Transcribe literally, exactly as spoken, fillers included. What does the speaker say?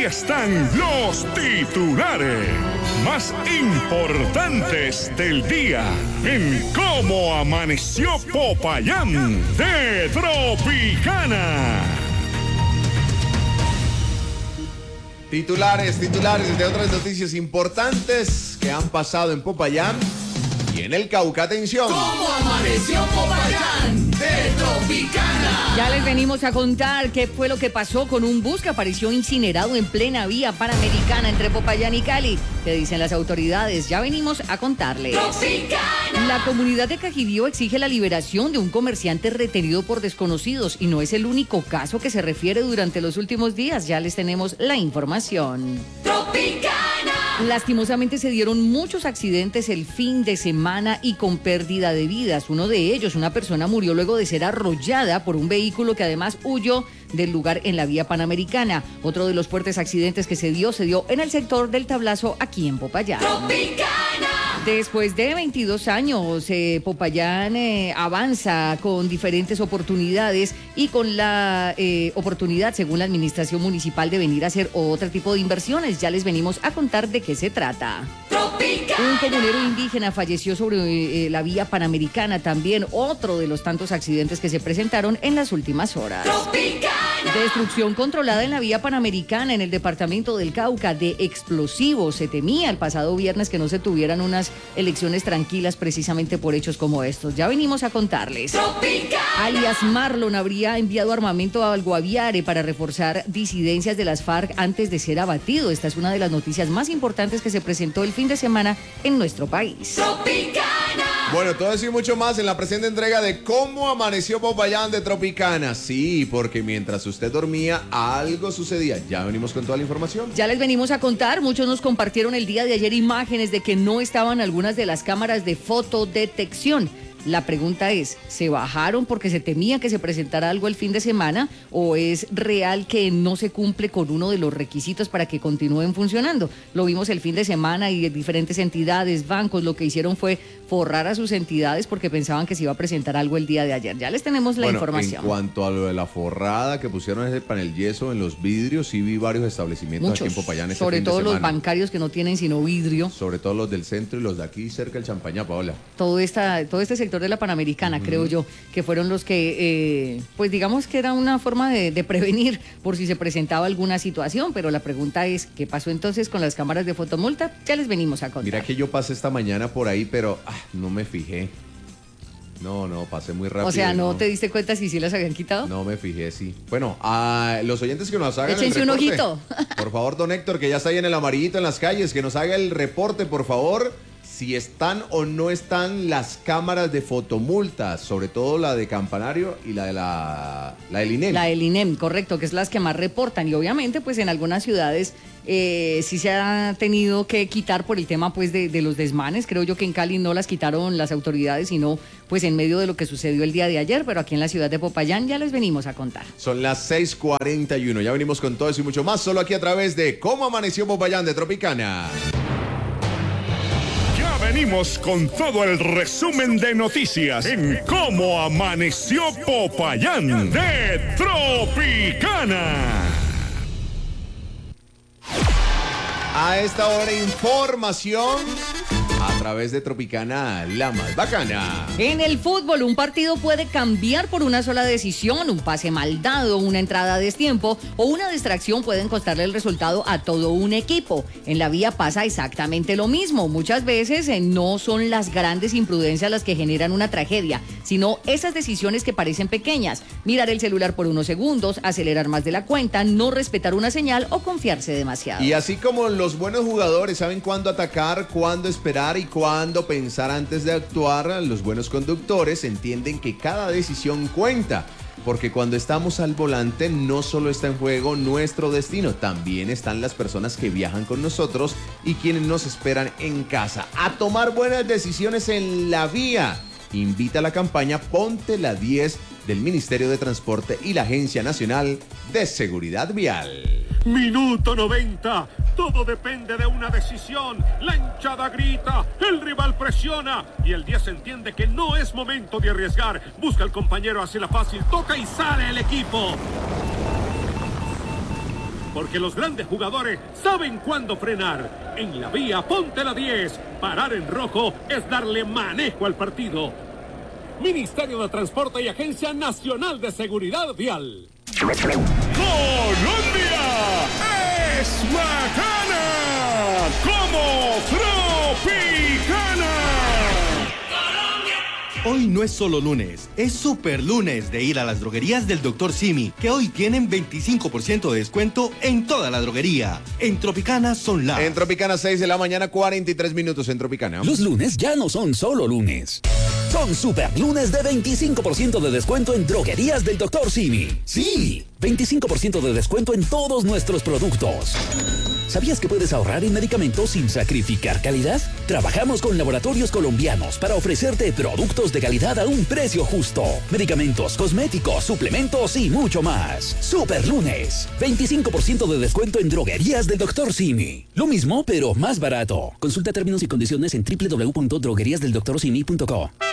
están los titulares más importantes del día en Cómo Amaneció Popayán de Tropicana. Titulares, titulares de otras noticias importantes que han pasado en Popayán y en el Cauca. Atención. ¿Cómo amaneció Popayán de Tropicana? Ya les venimos a contar qué fue lo que pasó con un bus que apareció incinerado en plena vía panamericana entre Popayán y Cali. ¿Qué dicen las autoridades? Ya venimos a contarles. Tropicana. La comunidad de Cajibío exige la liberación de un comerciante retenido por desconocidos y no es el único caso que se refiere durante los últimos días. Ya les tenemos la información. Tropicana. Lastimosamente se dieron muchos accidentes el fin de semana y con pérdida de vidas. Uno de ellos, una persona murió luego de ser arrollada por un vehículo que además huyó del lugar en la vía panamericana. Otro de los fuertes accidentes que se dio, se dio en el sector del Tablazo, aquí en Popayán. Tropicana. Después de veintidós años, eh, Popayán eh, avanza con diferentes oportunidades y con la eh, oportunidad, según la administración municipal, de venir a hacer otro tipo de inversiones. Ya les venimos a contar de qué se trata. Tropicana. Un comunero indígena falleció sobre eh, la vía panamericana, también otro de los tantos accidentes que se presentaron en las últimas horas. Tropicana. Destrucción controlada en la vía panamericana en el departamento del Cauca de explosivos. Se temía el pasado viernes que no se tuvieran unas elecciones tranquilas precisamente por hechos como estos. Ya venimos a contarles. Tropicana. Alias Marlon habría enviado armamento al Guaviare para reforzar disidencias de las FARC antes de ser abatido. Esta es una de las noticias más importantes que se presentó el fin de semana en nuestro país. Tropicana. Bueno, todo eso y mucho más en la presente entrega de Cómo Amaneció Popayán de Tropicana. Sí, porque mientras usted dormía, algo sucedía. Ya venimos con toda la información. Ya les venimos a contar, muchos nos compartieron el día de ayer imágenes de que no estaban algunas de las cámaras de fotodetección. La pregunta es, ¿se bajaron porque se temía que se presentara algo el fin de semana o es real que no se cumple con uno de los requisitos para que continúen funcionando? Lo vimos el fin de semana y diferentes entidades, bancos, lo que hicieron fue forrar a sus entidades porque pensaban que se iba a presentar algo el día de ayer. Ya les tenemos la bueno, información. En cuanto a lo de la forrada que pusieron ese panel yeso en los vidrios, sí vi varios establecimientos Muchos, aquí en Popayán ese sobre fin de todo los semana. bancarios que no tienen sino vidrio. Sobre todo los del centro y los de aquí cerca del Champañá, Paola. Todo, esta, todo este sector de la Panamericana, uh-huh. creo yo, que fueron los que, eh, pues digamos que era una forma de, de prevenir por si se presentaba alguna situación, pero la pregunta es, ¿qué pasó entonces con las cámaras de fotomulta? Ya les venimos a contar. Mira que yo pasé esta mañana por ahí, pero ah, no me fijé. No, no, pasé muy rápido. O sea, ¿no, no te diste cuenta si sí las habían quitado? No me fijé, sí. Bueno, a los oyentes que nos hagan Échense el reporte. un ojito. Por favor, don Héctor, que ya está ahí en el amarillito en las calles, que nos haga el reporte, por favor, si están o no están las cámaras de fotomultas, sobre todo la de Campanario y la de la, la del INEM. La del INEM, correcto, que es las que más reportan. Y obviamente, pues en algunas ciudades eh, sí se ha tenido que quitar por el tema pues de, de los desmanes. Creo yo que en Cali no las quitaron las autoridades, sino pues en medio de lo que sucedió el día de ayer, pero aquí en la ciudad de Popayán ya les venimos a contar. Son las seis cuarenta y uno, ya venimos con todo eso y mucho más, solo aquí a través de Cómo Amaneció Popayán de Tropicana. Venimos con todo el resumen de noticias en Cómo Amaneció Popayán de Tropicana. A esta hora, información a través de Tropicana, la más bacana. En el fútbol, un partido puede cambiar por una sola decisión, un pase mal dado, una entrada a destiempo o una distracción pueden costarle el resultado a todo un equipo. En la vía pasa exactamente lo mismo. Muchas veces eh, no son las grandes imprudencias las que generan una tragedia, sino esas decisiones que parecen pequeñas. Mirar el celular por unos segundos, acelerar más de la cuenta, no respetar una señal o confiarse demasiado. Y así como los buenos jugadores saben cuándo atacar, cuándo esperar y cuándo pensar antes de actuar, los buenos conductores entienden que cada decisión cuenta, porque cuando estamos al volante no solo está en juego nuestro destino, también están las personas que viajan con nosotros y quienes nos esperan en casa. A tomar buenas decisiones en la vía. Invita a la campaña Ponte la diez del Ministerio de Transporte y la Agencia Nacional de Seguridad Vial. Minuto noventa. Todo depende de una decisión. La hinchada grita, el rival presiona y el diez entiende que no es momento de arriesgar. Busca al compañero, hace la fácil, toca y sale el equipo. porque los grandes jugadores saben cuándo frenar. En la vía, ponte la diez. Parar en rojo es darle manejo al partido. Ministerio de Transporte y Agencia Nacional de Seguridad Vial. ¡Colombia es bacana! ¡Como Tropicana! Hoy no es solo lunes, es super lunes de ir a las droguerías del doctor Simi, que hoy tienen veinticinco por ciento de descuento en toda la droguería. En Tropicana son las... En Tropicana, seis de la mañana, cuarenta y tres minutos en Tropicana. Los lunes ya no son solo lunes. Son super lunes de veinticinco por ciento de descuento en droguerías del doctor Simi. Sí, veinticinco por ciento de descuento en todos nuestros productos. ¿Sabías que puedes ahorrar en medicamentos sin sacrificar calidad? Trabajamos con laboratorios colombianos para ofrecerte productos de calidad a un precio justo. Medicamentos, cosméticos, suplementos y mucho más. Super lunes. veinticinco por ciento de descuento en droguerías del doctor Simi. Lo mismo, pero más barato. Consulta términos y condiciones en doble u doble u doble u punto droguerías del doctor simi punto co.